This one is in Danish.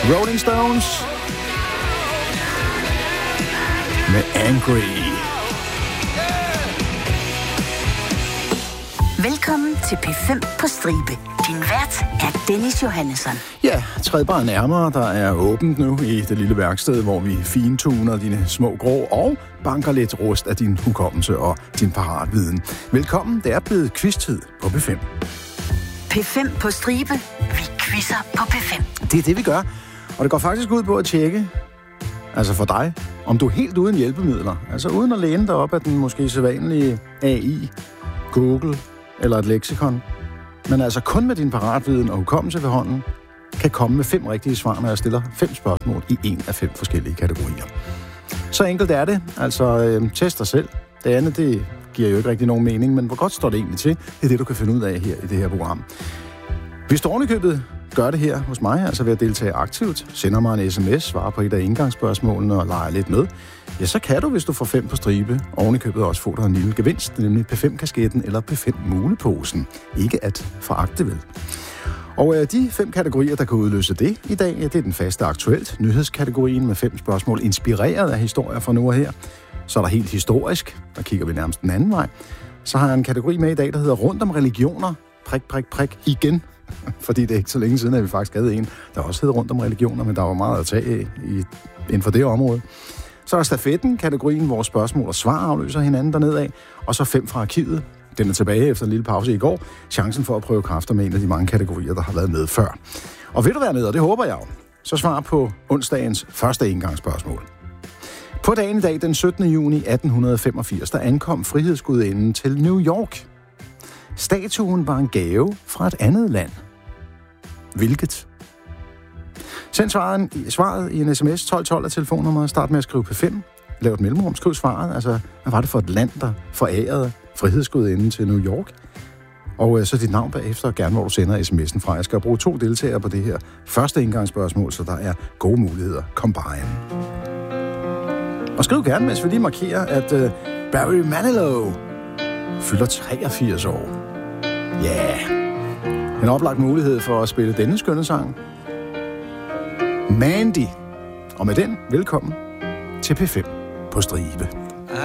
Rolling Stones med Angry. Velkommen til P5 på stribe. Din vært er Dennis Johannesson. Ja, træd bare nærmere. Der er åbent nu i det lille værksted, hvor vi fintuner dine små grå og banker lidt rust af din hukommelse og din paratviden. Velkommen, det er blevet quiz-tid på P5. P5 på stribe. Vi quizzer på P5. Det er det, vi gør. Og det går faktisk ud på at tjekke, altså for dig, om du er helt uden hjælpemidler. Altså uden at læne dig op af den måske sædvanlige AI, Google eller et leksikon. Men altså kun med din paratviden og hukommelse ved hånden, kan komme med 5 rigtige svar, når jeg stiller 5 spørgsmål i en af 5 forskellige kategorier. Så enkelt er det. Altså test dig selv. Det andet, det giver jo ikke rigtig nogen mening, men hvor godt står det egentlig til? Det er det, du kan finde ud af her i det her program. Hvis du ovenikøbet gør det her hos mig, altså ved at deltage aktivt, sender mig en sms, svarer på et af indgangsspørgsmålene og leger lidt med, ja, så kan du, hvis du får 5 på stribe, ovenikøbet også få dig en lille gevinst, nemlig P5-kasketten eller P5-muleposen. Ikke at foragte vel. Og de 5 kategorier, der kan udløse det i dag, ja, det er den faste aktuelt, nyhedskategorien med 5 spørgsmål, inspireret af historier fra nu og her. Så er der helt historisk, der kigger vi nærmest den anden vej. Så har jeg en kategori med i dag, der hedder rundt om religioner, prik, igen. Fordi det er ikke så længe siden, at vi faktisk havde en, der også hed rundt om religioner, men der var meget at tage inden for det område. Så er der stafetten, kategorien, hvor spørgsmål og svar afløser hinanden dernede af, og så 5 fra arkivet. Den er tilbage efter en lille pause i går. Chancen for at prøve kræfter med en af de mange kategorier, der har været med før. Og vil du være med, og det håber jeg jo, så svar på onsdagens første engangsspørgsmål. På dagen i dag, den 17. juni 1885, der ankom frihedsgudinden til New York. Statuen var en gave fra et andet land. Hvilket? Send svaret i en sms 1212 af telefonnummeret. Start med at skrive P5. Lav et mellemrum. Skriv svaret. Altså, hvad var det for et land, der forærede frihedsgudinden til New York? Og så dit navn bagefter, og gerne hvor du sender sms'en fra. Jeg skal bruge 2 deltagere på det her første indgangsspørgsmål, så der er gode muligheder. Kom bare ind. Og skriv gerne, mens vi lige markerer, at Barry Manilow fylder 83 år. Ja, yeah. En oplagt mulighed for at spille denne skønne sang. Mandy. Og med den, velkommen til P5 på stribe.